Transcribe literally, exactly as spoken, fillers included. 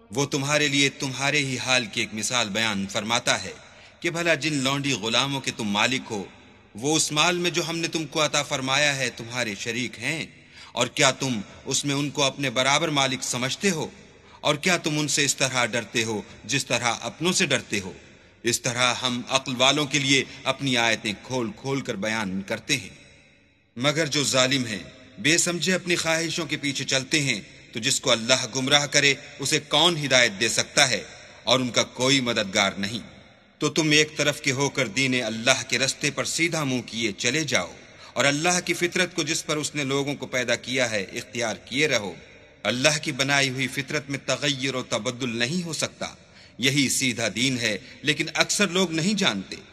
वो तुम्हारे लिए तुम्हारे ही हाल की एक मिसाल बयान फरमाता है कि भला जिन लौंडी गुलामों के तुम मालिक हो, वो उस माल में जो हमने तुमको अता फरमाया है तुम्हारे शरीक हैं, और क्या तुम उसमें उनको अपने बराबर मालिक समझते हो? और क्या तुम उनसे इस तरह डरते हो जिस तरह अपनों से डरते हो? इस तरह हम अक्ल वालों के लिए अपनी आयतें खोल खोल कर बयान करते हैं। मगर जो जालिम हैं, बेसमझे अपनी ख्वाहिशों के पीछे चलते हैं, तो जिसको अल्लाह गुमराह करे उसे कौन हिदायत दे सकता है, और उनका कोई मददगार नहीं। तो तुम एक तरफ के होकर दीन अल्लाह के रस्ते पर सीधा मुंह किए चले जाओ, और अल्लाह की फितरत को जिस पर उसने लोगों को पैदा किया है इख्तियार किए रहो। अल्लाह की बनाई हुई फितरत में तगय्युर और तबद्दुल नहीं हो सकता। यही सीधा दीन है, लेकिन अक्सर लोग नहीं जानते।